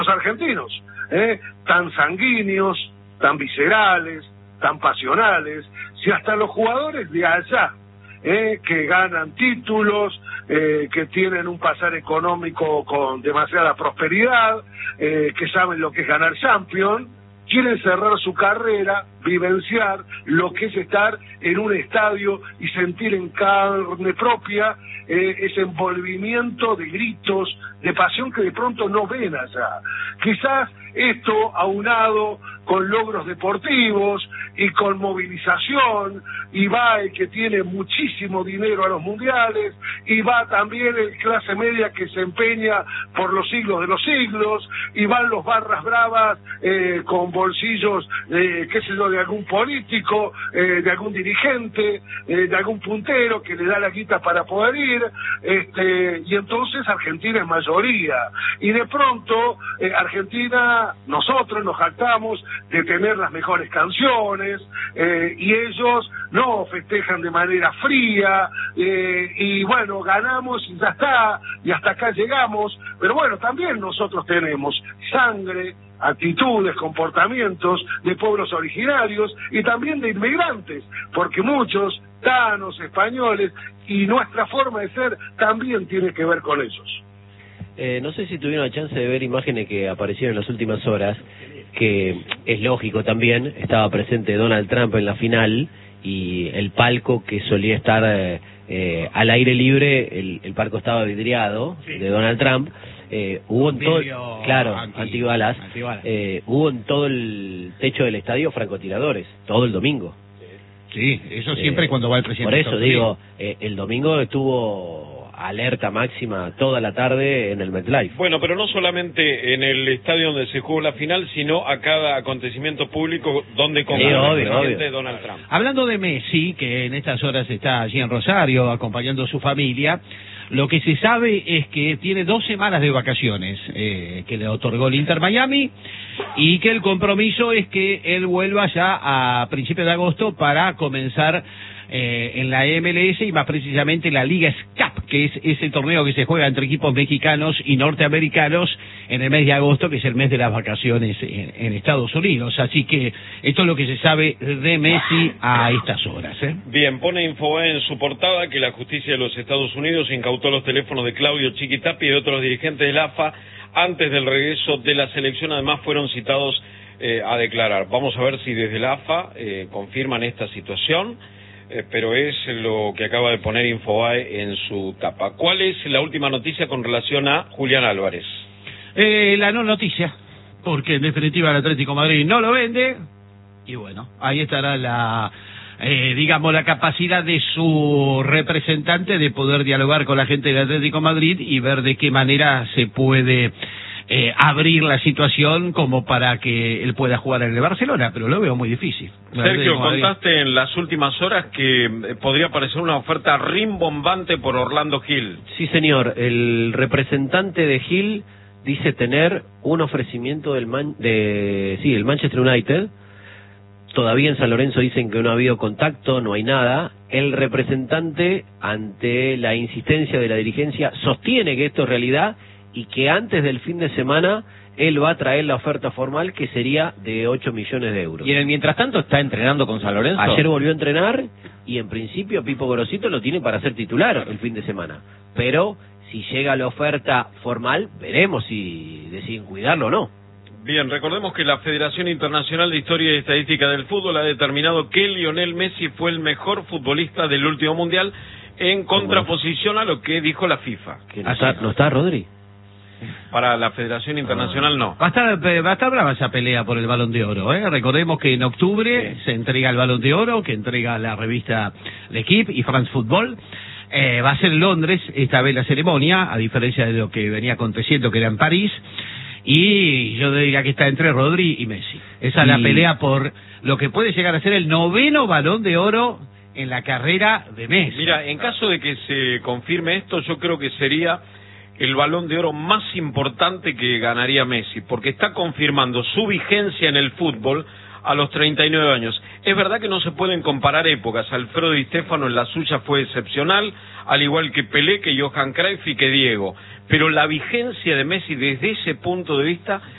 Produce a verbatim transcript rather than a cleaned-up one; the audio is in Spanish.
argentinos, ¿eh? tan sanguíneos, tan viscerales, tan pasionales, si hasta los jugadores de allá, eh, que ganan títulos, eh, que tienen un pasar económico con demasiada prosperidad, eh, que saben lo que es ganar Champions, quieren cerrar su carrera, vivenciar lo que es estar en un estadio y sentir en carne propia eh, ese envolvimiento de gritos, de pasión que de pronto no ven allá. Quizás esto aunado con logros deportivos y con movilización, y va el que tiene muchísimo dinero a los mundiales, y va también el clase media que se empeña por los siglos de los siglos, y van los barras bravas eh, con bolsillos, eh, qué sé yo, de algún político, eh, de algún dirigente, eh, de algún puntero que le da la guita para poder ir, este, y entonces Argentina es mayoría, y de pronto eh, Argentina, nosotros nos jactamos de tener las mejores canciones, eh, y ellos no festejan de manera fría, eh, y bueno, ganamos y ya está, y hasta acá llegamos, pero bueno, también nosotros tenemos sangre, actitudes, comportamientos de pueblos originarios y también de inmigrantes, porque muchos tanos, españoles, y nuestra forma de ser también tiene que ver con ellos. Eh, no sé si tuvieron la chance de ver imágenes que aparecieron en las últimas horas, que es lógico también, estaba presente Donald Trump en la final, y el palco que solía estar eh, eh, al aire libre, el, el palco estaba vidriado, sí, de Donald Trump, eh, hubo en todo, claro, anti, antibalas, antibalas. Eh, hubo en todo el techo del estadio francotiradores, todo el domingo. Sí, eso siempre eh, cuando va el presidente. Por eso digo, eh, el domingo estuvo alerta máxima toda la tarde en el MetLife. Bueno, pero no solamente en el estadio donde se jugó la final, sino a cada acontecimiento público donde concurrió el presidente Donald Trump. Hablando de Messi, que en estas horas está allí en Rosario acompañando a su familia, lo que se sabe es que tiene dos semanas de vacaciones eh, que le otorgó el Inter Miami, y que el compromiso es que él vuelva ya a principios de agosto para comenzar eh, en la M L S, y más precisamente la Liga S C A P, que es ese torneo que se juega entre equipos mexicanos y norteamericanos en el mes de agosto, que es el mes de las vacaciones en, en Estados Unidos. Así que esto es lo que se sabe de Messi a estas horas, ¿eh? Bien, pone Infobae en su portada que la justicia de los Estados Unidos incautó los teléfonos de Claudio Chiquitapia y de otros dirigentes del A F A antes del regreso de la selección. Además fueron citados eh, a declarar. Vamos a ver si desde el A F A eh, confirman esta situación. Eh, pero es lo que acaba de poner Infobae en su tapa. ¿Cuál es la última noticia con relación a Julián Álvarez? Eh, la no noticia, porque en definitiva el Atlético de Madrid no lo vende, y bueno, ahí estará la, eh, digamos, la capacidad de su representante de poder dialogar con la gente del Atlético de Madrid y ver de qué manera se puede Eh, abrir la situación como para que él pueda jugar en el Barcelona, pero lo veo muy difícil. Sergio, contaste en las últimas horas que eh, podría aparecer una oferta rimbombante por Orlando Gil. Sí, señor, el representante de Gil dice tener un ofrecimiento del Man de sí, el Manchester United. Todavía en San Lorenzo dicen que no ha habido contacto, no hay nada. El representante, ante la insistencia de la dirigencia, sostiene que esto es realidad y que antes del fin de semana él va a traer la oferta formal, que sería de ocho millones de euros. ¿Y en el mientras tanto está entrenando con San Lorenzo? Ayer volvió a entrenar y en principio Pipo Gorosito lo tiene para ser titular el fin de semana. Pero si llega la oferta formal, veremos si deciden cuidarlo o no. Bien, recordemos que la Federación Internacional de Historia y Estadística del Fútbol ha determinado que Lionel Messi fue el mejor futbolista del último Mundial, en contraposición a lo que dijo la FIFA. ¿Que no, está, ¿No está Rodri? Para la Federación Internacional no. Va a estar, va a estar brava esa pelea por el Balón de Oro, ¿eh? Recordemos que en octubre sí. se entrega el Balón de Oro, que entrega la revista L'Equipe y France Football. Eh, va a ser en Londres esta vez la ceremonia, a diferencia de lo que venía aconteciendo, que era en París. Y yo diría que está entre Rodri y Messi. Esa es y... la pelea por lo que puede llegar a ser el noveno Balón de Oro en la carrera de Messi. Mira, en caso de que se confirme esto, yo creo que sería el Balón de Oro más importante que ganaría Messi, porque está confirmando su vigencia en el fútbol a los treinta y nueve años. Es verdad que no se pueden comparar épocas. Alfredo Di Stéfano en la suya fue excepcional, al igual que Pelé, que Johan Cruyff y que Diego. Pero la vigencia de Messi desde ese punto de vista